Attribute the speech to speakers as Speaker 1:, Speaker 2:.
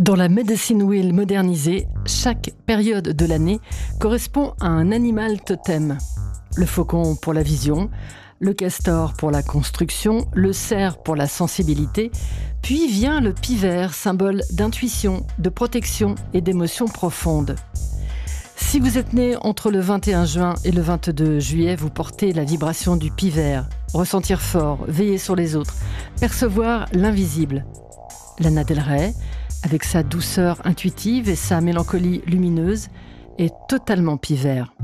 Speaker 1: Dans la Medicine Wheel modernisée, chaque période de l'année correspond à un animal totem. Le faucon pour la vision, le castor pour la construction, le cerf pour la sensibilité, puis vient le pivert, symbole d'intuition, de protection et d'émotions profondes. Si vous êtes né entre le 21 juin et le 22 juillet, vous portez la vibration du pivert. Ressentir fort, veiller sur les autres, percevoir l'invisible. Lana Del Rey, avec sa douceur intuitive et sa mélancolie lumineuse, est totalement pivert.